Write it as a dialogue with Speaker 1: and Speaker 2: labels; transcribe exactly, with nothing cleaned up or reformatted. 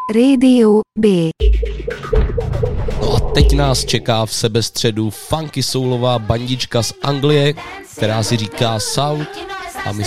Speaker 1: Radio B.
Speaker 2: No a teď nás čeká v sebestředu funky soulová bandička z Anglie, která si říká South